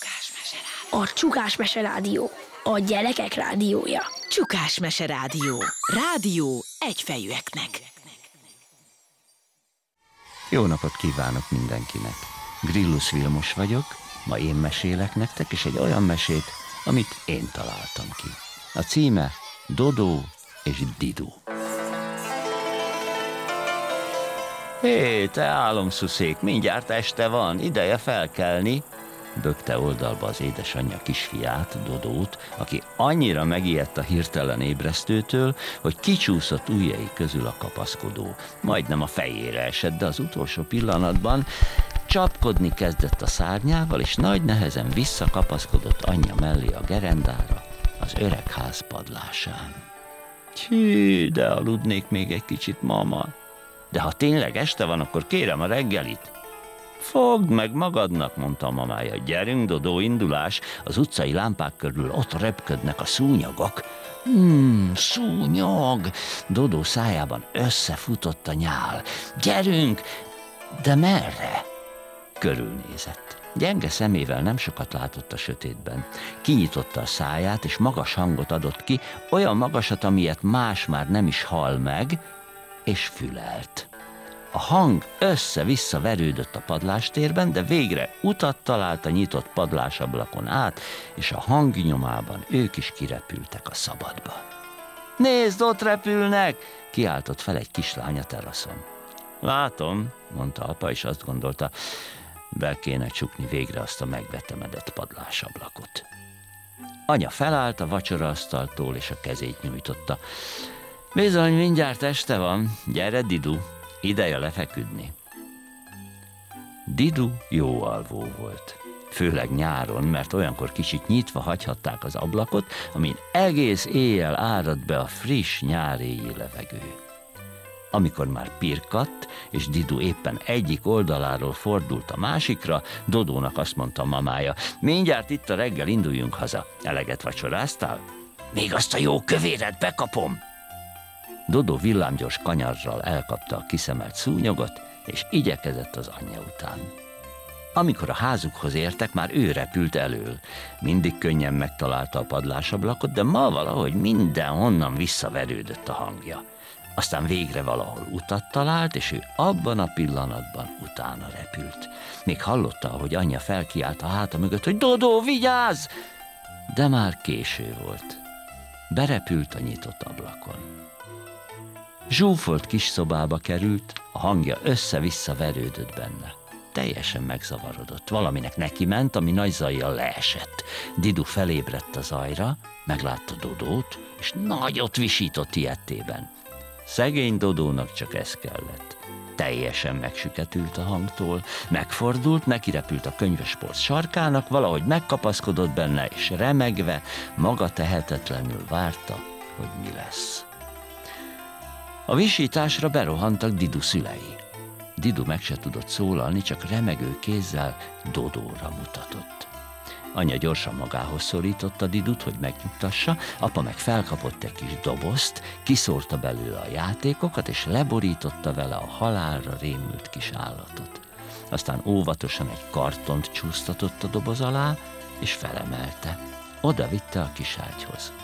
A Csukásmese Rádió. A gyerekek rádiója. Csukásmese Rádió. Rádió egyfejűeknek. Jó napot kívánok mindenkinek! Grillus Vilmos vagyok, ma én mesélek nektek, és egy olyan mesét, amit én találtam ki. A címe Dodó és Didu. Hé, te álomszuszék, mindjárt este van, ideje felkelni, bökte oldalba az édesanyja kisfiát, Dodót, aki annyira megijedt a hirtelen ébresztőtől, hogy kicsúszott ujjai közül a kapaszkodó. Majdnem a fejére esett, de az utolsó pillanatban csapkodni kezdett a szárnyával, és nagy nehezen visszakapaszkodott anyja mellé a gerendára, az öreg ház padlásán. Hű, de aludnék még egy kicsit, mama. De ha tényleg este van, akkor kérem a reggelit. Fogd meg magadnak, mondta a mamája. Gyerünk, Dodó, indulás. Az utcai lámpák körül ott röpködnek a szúnyogok. Szúnyog! Dodó szájában összefutott a nyál. Gyerünk! De merre? Körülnézett. Gyenge szemével nem sokat látott a sötétben. Kinyitotta a száját, és magas hangot adott ki, olyan magasat, amilyet más már nem is hall meg, és fülelt. A hang össze-vissza verődött a padlástérben, de végre utat talált a nyitott padlásablakon át, és a hang nyomában ők is kirepültek a szabadba. Nézd, ott repülnek! Kiáltott fel egy kislány a teraszon. Látom, mondta apa, és azt gondolta, be kéne csukni végre azt a megvetemedett padlásablakot. Anya felállt a vacsoraasztaltól, és a kezét nyújtotta. Bizony, mindjárt este van, gyere, Didu, ideje lefeküdni. Didu jó alvó volt, főleg nyáron, mert olyankor kicsit nyitva hagyhatták az ablakot, amin egész éjjel árad be a friss nyáréji levegő. Amikor már pirkadt, és Didu éppen egyik oldaláról fordult a másikra, Dodónak azt mondta mamája, mindjárt itt a reggel, induljunk haza. Eleget vacsoráztál? Még azt a jó kövéret bekapom! Dodó villámgyors kanyarral elkapta a kiszemelt szúnyogot, és igyekezett az anyja után. Amikor a házukhoz értek, már ő repült elől. Mindig könnyen megtalálta a padlásablakot, de ma valahogy mindenhonnan visszaverődött a hangja. Aztán végre valahol utat talált, és ő abban a pillanatban utána repült. Még hallotta, hogy anyja felkiált a háta mögött, hogy Dodó, vigyázz! De már késő volt. Berepült a nyitott ablakon. Zsúfolt kis szobába került, a hangja össze-vissza verődött benne. Teljesen megzavarodott. Valaminek neki ment, ami nagy zajjal leesett. Didu felébredt a zajra, meglátta Dodót, és nagyot visított ijedtében. Szegény Dodónak csak ez kellett. Teljesen megsüketült a hangtól, megfordult, nekirepült a könyvespolc sarkának, valahogy megkapaszkodott benne, és remegve, maga tehetetlenül várta, hogy mi lesz. A visításra berohantak Didu szülei. Didu meg se tudott szólalni, csak remegő kézzel Dodóra mutatott. Anya gyorsan magához szorította Didut, hogy megnyugtassa, apa meg felkapott egy kis dobozt, kiszórta belőle a játékokat, és leborította vele a halálra rémült kis állatot. Aztán óvatosan egy kartont csúsztatott a doboz alá, és felemelte. Oda vitte a kiságyhoz.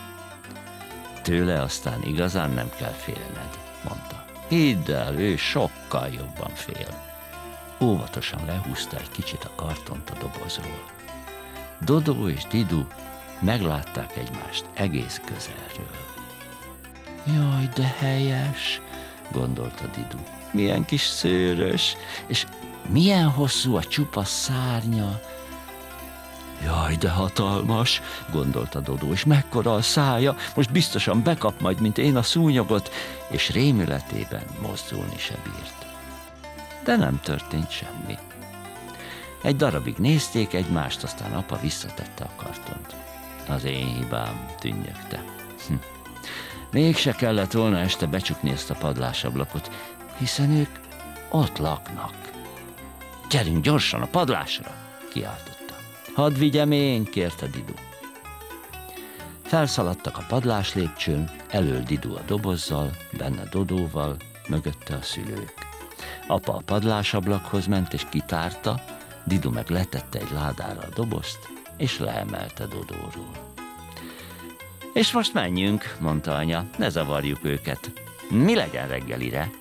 Tőle aztán igazán nem kell félned, mondta. Hidd el, ő sokkal jobban fél. Óvatosan lehúzta egy kicsit a kartont a dobozról. Dodó és Didu meglátták egymást egész közelről. Jaj, de helyes, gondolta Didu. Milyen kis szőrös, és milyen hosszú a csupasz szárnya. Jaj, de hatalmas, gondolta Dodó, és mekkora a szája, most biztosan bekap majd, mint én a szúnyogot, és rémületében mozdulni se bírt. De nem történt semmi. Egy darabig nézték egymást, aztán apa visszatette a kartont. Az én hibám, tünnyögte. Mégse kellett volna este becsukni ezt a padlásablakot, hiszen ők ott laknak. Gyerünk gyorsan a padlásra, kiáltotta. Hadd vigyem én, kérte Didu. Felszaladtak a padlás lépcsőn, elől Didu a dobozzal, benne Dodóval, mögötte a szülők. Apa a padlásablakhoz ment és kitárta, Didu meg letette egy ládára a dobozt, és leemelte Dodóról. És most menjünk, mondta anya, ne zavarjuk őket. Mi legyen reggelire?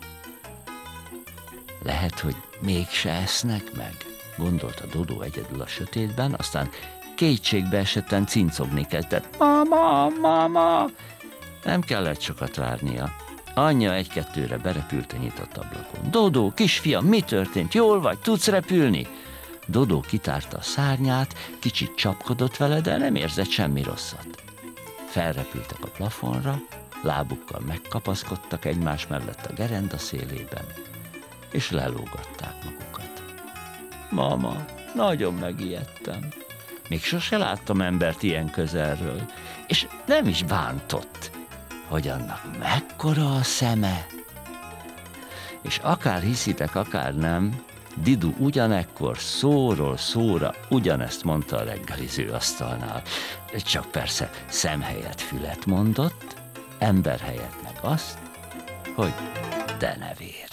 Lehet, hogy mégse esznek meg, gondolta Dodó egyedül a sötétben, aztán kétségbe esetten cincogni kezdett. Mama, mama! Nem kellett sokat várnia. Anyja egy-kettőre berepült a nyitott ablakon. Dodó, kisfiam, mi történt? Jól vagy? Tudsz repülni? Dodó kitárta a szárnyát, kicsit csapkodott vele, de nem érzett semmi rosszat. Felrepültek a plafonra, lábukkal megkapaszkodtak egymás mellett a gerenda szélében, és lelógatták magukat. Mama, nagyon megijedtem. Még sose láttam embert ilyen közelről, és nem is bántott, hogy annak mekkora a szeme. És akár hiszitek, akár nem, Didu ugyanekkor szóról szóra ugyanezt mondta a reggeliző asztalnál. Csak persze szem helyett fület mondott, ember helyett meg azt, hogy denevér.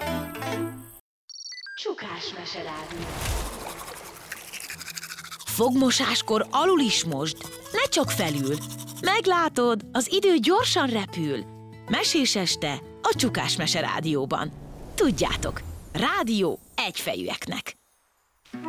Csukás meserádió. Fogmosáskor alul is mosd, ne csak felül. Meglátod, az idő gyorsan repül. Mesés este a Csukás meserádióban. Tudjátok, rádió egyfejűeknek.